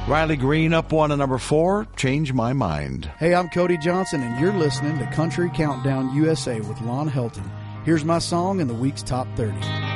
Riley Green up one at number 4, Change My Mind. Hey, I'm Cody Johnson, and you're listening to Country Countdown USA with Lon Helton. Here's my song in the week's top 30.